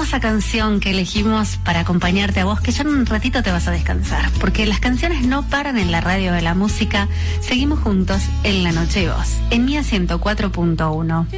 hermosa canción que elegimos para acompañarte a vos, que ya en un ratito te vas a descansar, porque las canciones no paran en la radio de la música. Seguimos juntos en La Noche y Voz, en Mía 104.1.